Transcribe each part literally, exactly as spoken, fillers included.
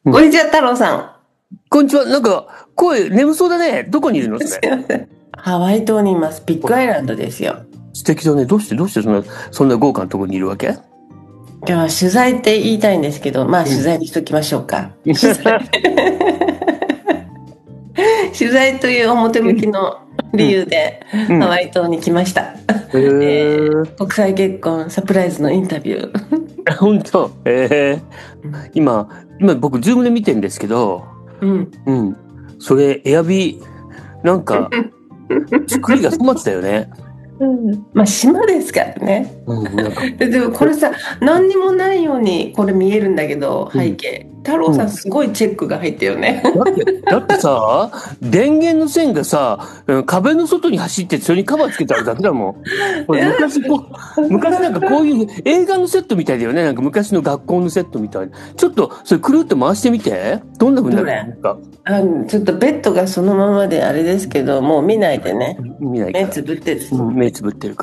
こんにちは、太郎さん。 こんにちは。なんか、声眠そうだね。どこにいるのそれ。 ハワイ島にいます。ビッグアイランドですよ。 素敵だね。どうして、どうしてそんな、そんな豪華なところにいるわけ？ 今日は取材って言いたいんですけど、まあ取材にしときましょうか。取材取材という表向きの理由でハワイ島に来ました。 うんうんえー、 国際結婚サプライズのインタビュー。 本当。えー、今、今僕ズームで見てるんですけど、うん。うん。それ、エアビー、なんか、作りが粗末だよね。 うん、まあ島ですからね、うん、なんかでもこれさ何にもないようにこれ見えるんだけど背景、うん、太郎さんすごいチェックが入ってるよね、 だってだってさ電源の線がさ壁の外に走ってそれにカバーつけてあるだけだもん。これ昔こう昔なんかこういう映画のセットみたいだよね。なんか昔の学校のセットみたいな。ちょっとそれくるっと回してみて。どんな風になるのか。 あちょっとベッドがそのままであれですけどもう見ないでね。 見ない目つぶってる、 うん、目つぶってるから。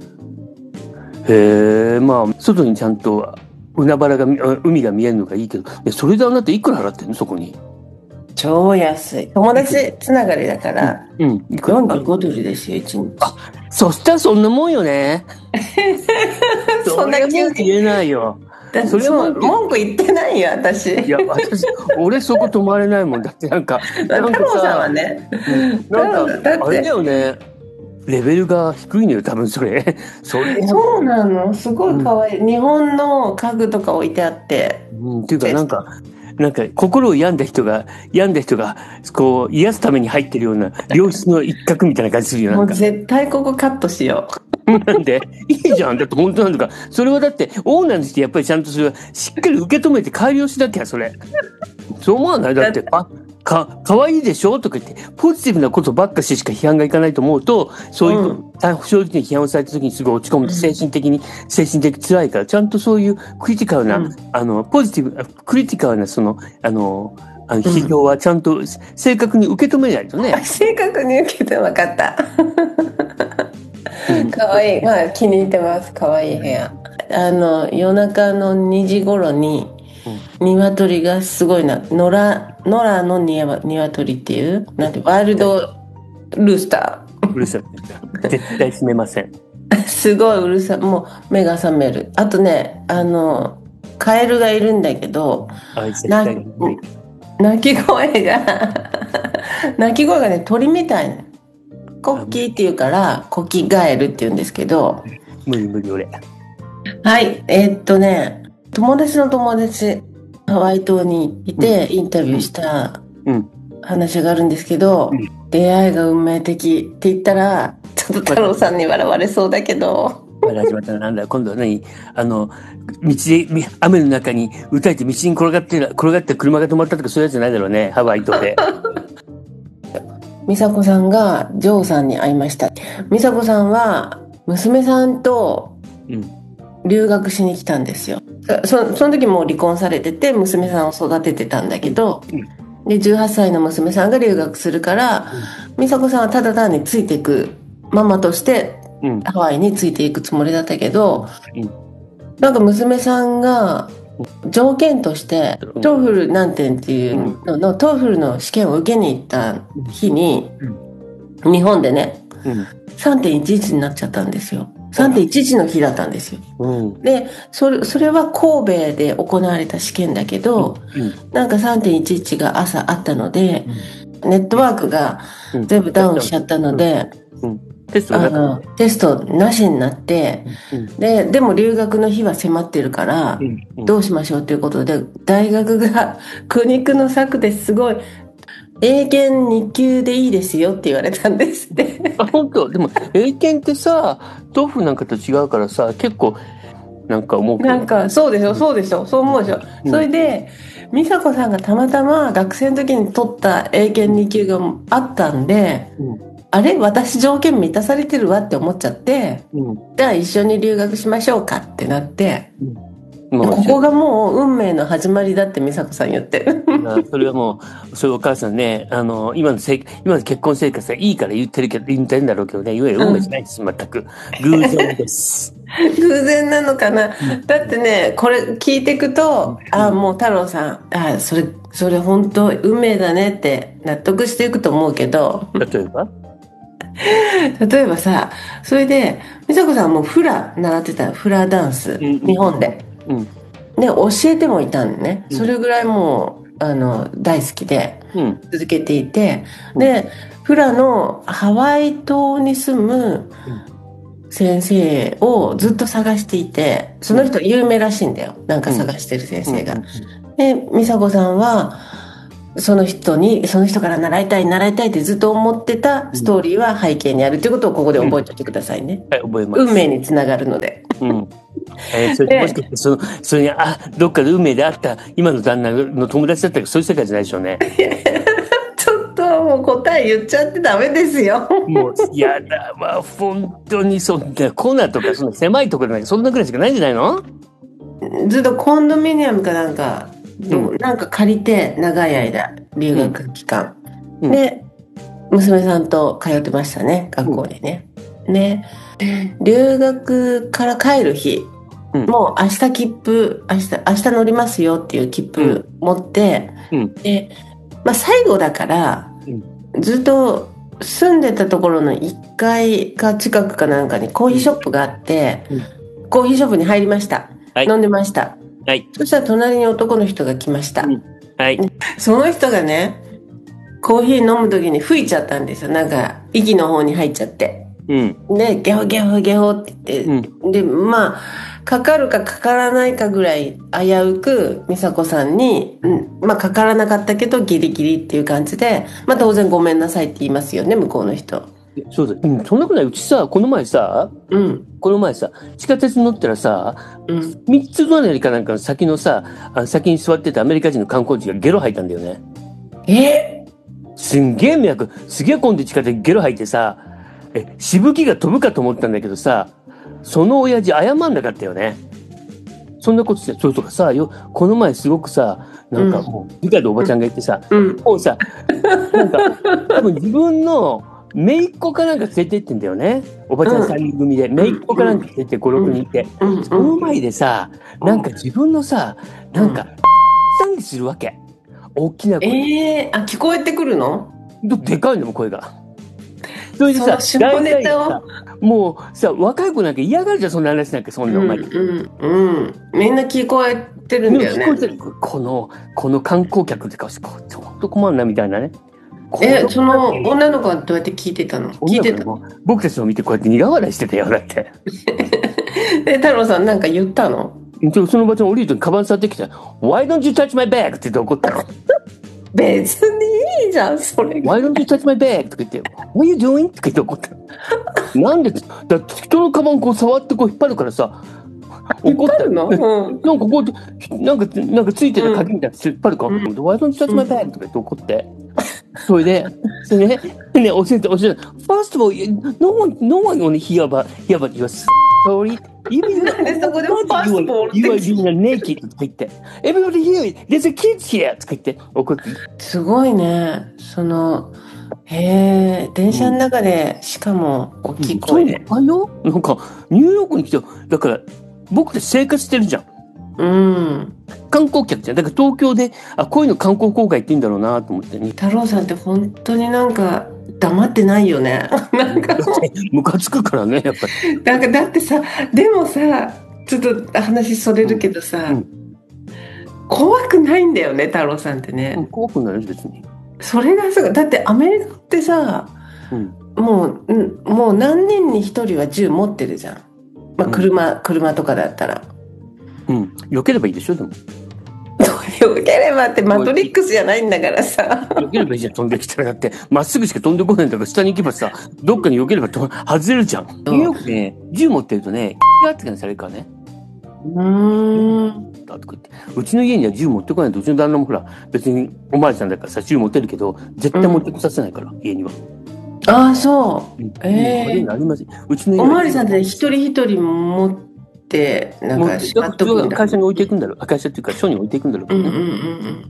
へえ、まあ外にちゃんと海原が海が見えるのがいいけど、それであなたいくら払ってんのそこに？ 超安い。友達つながりだから、うん、うん、よんじゅうごドルですよいちにち。 あ、そしたらそんなもんよね。 そんな急に言えないよ。 だそれも文句言ってないよ私。 いや私俺そこ泊まれないもんだってなんかなんか太郎さんはね、 うん、なんかあれだよね。レベルが低いのよ多分それ。 それそうなのすごい可愛い、うん、日本の家具とか置いてあって、 うん、っていうかなんかなんか心を病んだ人が病んだ人がこう癒すために入ってるような良質の一角みたいな感じするよ。なんかもう絶対ここカットしようなんでいいじゃん。だって本当なんだからそれはだってオーナーとしてやっぱりちゃんとそれはしっかり受け止めて改良しなきゃそれそう思わない？だってあか、かわいいでしょとか言って、ポジティブなことばっかししか批判がいかないと思うと、そういう、うん、正直に批判をされた時にすごい落ち込むと精神的に、うん、精神的辛いから、ちゃんとそういうクリティカルな、うん、あの、ポジティブ、クリティカルなその、あの、あの批評はちゃんと正確に受け止めないとね。 うん、正確に受けて分かった。かわいい。まあ気に入ってます。かわいい部屋。あの、夜中のにじ頃に、鶏がすごいな野良野良の鶏っていうなんてワイルドルースターうるさい絶対閉めませんすごいうるさいもう目が覚める。あとねあのカエルがいるんだけどな鳴き声が鳴き声がね鳥みたいなコッキーっていうからコキガエルっていうんですけど無理無理俺はいえー、っとね友達の友達ハワイ島にいてインタビューした話があるんですけど、うんうん、出会いが運命的って言ったらちょっと太郎さんに笑われそうだけどまだ始まったらなんだ今度は何あの道で雨の中に打たれて道に転がって転がって車が止まったとかそういうやつじゃないだろうねハワイ島で美佐子さんがジョーさんに会いました。美佐子さんは娘さんと留学しに来たんですよ。そ, その時もう離婚されてて娘さんを育ててたんだけど、うん、でじゅうはっさいの娘さんが留学するから、うん、美佐子さんはただ単についていくママとしてハワイについていくつもりだったけど、うん、なんか娘さんが条件としてトーフル何点っていうのの、うん、トーフルの試験を受けに行った日に、うん、日本でね、うん、さんてんいちいち になっちゃったんですよ。さんてんいちいち の日だったんですよ、うん、でそれ、それは神戸で行われた試験だけど、うん、なんか さんてんいちいち が朝あったので、うん、ネットワークが全部ダウンしちゃったので、うんうん、テストあのテストなしになって、うん、で, でも留学の日は迫ってるから、うんうん、どうしましょうということで大学が苦肉の策ですごい英検に級でいいですよって言われたんですってあ本当でも英検ってさトーフなんかと違うからさ結構なんか思うけどなんかそうでしょそうでしょそう思うでしょ、うん、それで美佐子さんがたまたま学生の時に取った英検に級があったんで、うん、あれ私条件満たされてるわって思っちゃって、うん、じゃあ一緒に留学しましょうかってなって、うん、 もうここがもう運命の始まりだって美佐子さん言ってる。 それはもう、それお母さんね、あの、今のせい、今の結婚生活がいいから言ってるけど、言ってるんだろうけどね、いわゆる運命じゃないです、うん、全く。偶然です。 偶然なのかな。だってね、これ聞いていくと、うん、あ、もう太郎さん、あ、それ、それ本当運命だねって納得していくと思うけど。 例えば例えばさ、それで、美佐子さんもフラ習ってた、フラダンス、うん、日本で。うん。で、教えてもいたんね。それぐらいもう、あの、大好きで、続けていて、うん、で、フラのハワイ島に住む先生をずっと探していて、その人有名らしいんだよ。なんか探してる先生が。で、美佐子さんは、その人に、その人から習いたい、習いたいってずっと思ってたストーリーは背景にあるっていうことをここで覚えておいてくださいね。 うん、はい、覚えます。 運命につながるので。 うん。えー、それもしかして、その、それに、あ、どっかで運命であった、今の旦那の友達だったらそういう世界じゃないでしょうね。 ちょっともう答え言っちゃってダメですよ。もう、いやだわ、本当にそんな、コーナーとか、その狭いところなんかそんなぐらいしかないんじゃないの？ ずっとコンドミニアムかなんか、うん、なんか借りて長い間留学期間、うん、で娘さんと通ってましたね、学校にね、うん、で留学から帰る日、うん、もう明日切符明日明日乗りますよっていう切符持って、うん、で、まあ、最後だから、うん、ずっと住んでたところのいっかいか近くかなんかにコーヒーショップがあって、うん、コーヒーショップに入りました、はい、飲んでました。はい、そしたら隣に男の人が来ました、うん、はい、その人がねコーヒー飲む時に吹いちゃったんですよ。なんか息の方に入っちゃって、うん、でゲホゲホゲホって言って、うん、でまあかかるかかからないかぐらい危うく美佐子さんに、うん、まあかからなかったけどギリギリっていう感じで、まあ当然ごめんなさいって言いますよね、向こうの人。 そうだ、うん、そんなことない。うちさ、この前さ、うん、この前さ、地下鉄に乗ったらさ、うん、みっつ隣かなんかの先のさ、あの先に座ってたアメリカ人の観光地がゲロ吐いたんだよね。 えすんげえ迷惑、すげえ混んで地下鉄ゲロ吐いてさ、え、しぶきが飛ぶかと思ったんだけどさ、その親父謝んなかったよね。そんなことして、それとかさ、よ、この前すごくさ、なんかもう、理解でおばちゃんが言ってさ、うん、もうさ、なんか、多分自分の、姪っ子かなんか連れてってんだよね。おばちゃんさんにん組で。姪っ子かなんか連れてってご、ろくにんいて。その前でさ、なんか自分のさ、なんか、賛美するわけ。大きな声。 ええー、あ、聞こえてくるの？ でかいのも声が。それでさ、 下ネタを。 もうさ、若い子なんか嫌がるじゃん、そんな話なんか、そんなお前。うんうんうん。みんな聞こえてるんだよね。聞こえてる。 この、この観光客って顔して、ちょっと困るな、みたいなね。 え、その女の子はどうやって聞いてたの？聞いてたの？ 僕たちを見てこうやって苦笑いしてたよ、だって。 で、太郎さんなんか言ったの？ そのおばちゃん降りるときカバン触ってきて、Why don't you touch my bag? って言って怒ったの。 別にいいじゃん、それが。 Why don't you touch my bag? とか言って、What are you doing? とか言って怒ったの。なんで、だって人のカバンこう触ってこう引っ張るからさ、 怒ったの？うん、 なんかこう、なんか、なんかついてた鍵みたいな引っ張るかと思って、うん、Why don't you touch my bag? とか言って怒って。それで、それね、ね、教えて、教えて、First of all, no one, no one only hear about, hear about your story. Even なんでそこで First of all って You are being naked とか言って、Everybody here, there's a kids here とか言って、怒って。 すごいね。その、へえ、電車の中で、うん、しかも、大きい声で。 うん、そうよ。なんか、ニューヨークに来て、だから、僕たち生活してるじゃん。 うん。 観光客じゃん。だから東京で、あ、こういうの観光公開って言うんだろうなと思ってね。 太郎さんって本当になんか黙ってないよね。なんかムカつくからね、やっぱり。 なんかだってさ、でもさ、ちょっと話それるけどさ、うんうん、怖くないんだよね、太郎さんってね。 うん、怖くない別に。 それがさ、だってアメリカってさ、うん、もう、うん、もう何人に一人は銃持ってるじゃん。まあ、車、うん、車とかだったら。 うん。避ければいいでしょ、でも。 避ければってマトリックスじゃないんだからさ。 避ければいいじゃん、飛んできたら。だって、まっすぐしか飛んでこないんだから、下に行けばさ、どっかに避ければと外れるじゃん。ニューヨークね、銃持ってるとね、がって感じされるからね。 うーん。 だとか言って。うちの家には銃持ってこないと、うちの旦那もほら、別におまわりさんだからさ、銃持ってるけど、絶対持ってこさせないから、うん、家には。 ああ、そう。うん、ええー。 ありません。うちの家おまわりさんって一人一人持ってなんかしまっとくんだ。 会社に置いていくんだろう。会社っていうか署に置いていくんだろう、ね。うんうんうんうん。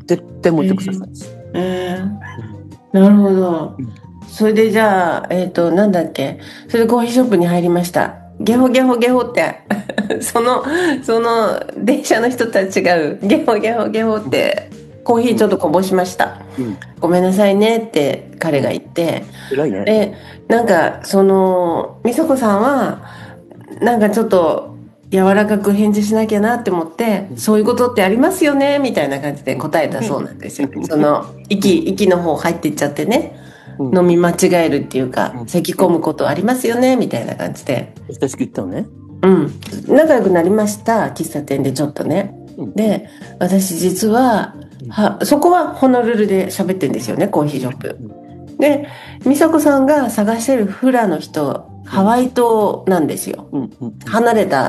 絶対持ってくささないです。 えー、えー、なるほど。うん、それでじゃあえっとなんだっけ。それでコーヒーショップに入りました。ゲホゲホゲホってそのその電車の人たちがゲホゲホゲホってコーヒーちょっとこぼしました、うん、ごめんなさいねって彼が言って、 うん、偉いね。 でなんかその美佐子さんはなんかちょっと柔らかく返事しなきゃなって思って、うん、そういうことってありますよねみたいな感じで答えたそうなんですよ、うん、その息息の方入っていっちゃってね、うん、飲み間違えるっていうか、うん、咳込むことありますよねみたいな感じで親しく言ったのね。 うん仲良くなりました。喫茶店でちょっとね、うん、で私実は、はそこはホノルルで喋ってるんですよね、コーヒーショップ、うん、で美佐子さんが探してるフラの人ハワイ島なんですよ、うんうんうん、離れた